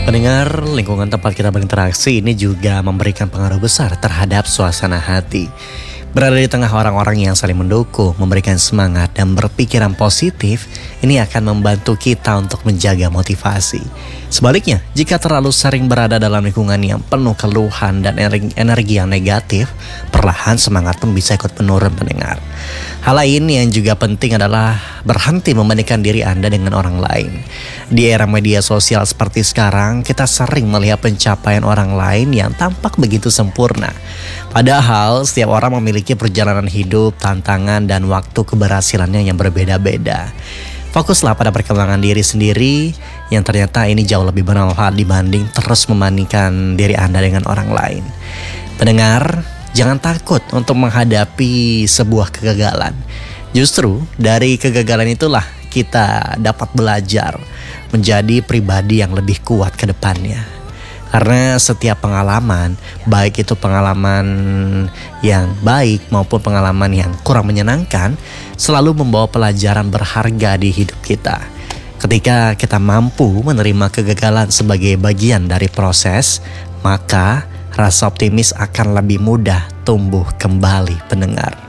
Pendengar, lingkungan tempat kita berinteraksi ini juga memberikan pengaruh besar terhadap suasana hati. Berada di tengah orang-orang yang saling mendukung, memberikan semangat dan berpikiran positif, ini akan membantu kita untuk menjaga motivasi. Sebaliknya, jika terlalu sering berada dalam lingkungan yang penuh keluhan dan energi yang negatif, perlahan semangat pun bisa ikut menurun, pendengar. Hal lain yang juga penting adalah berhenti membandingkan diri Anda dengan orang lain. Di era media sosial seperti sekarang, kita sering melihat pencapaian orang lain yang tampak begitu sempurna. Padahal setiap orang memiliki perjalanan hidup, tantangan, dan waktu keberhasilannya yang berbeda-beda. Fokuslah pada perkembangan diri sendiri yang ternyata ini jauh lebih bermanfaat dibanding terus membandingkan diri Anda dengan orang lain. Pendengar, jangan takut untuk menghadapi sebuah kegagalan. Justru dari kegagalan itulah kita dapat belajar menjadi pribadi yang lebih kuat ke depannya. Karena setiap pengalaman, baik itu pengalaman yang baik maupun pengalaman yang kurang menyenangkan, selalu membawa pelajaran berharga di hidup kita. Ketika kita mampu menerima kegagalan sebagai bagian dari proses, maka rasa optimis akan lebih mudah tumbuh kembali, pendengar.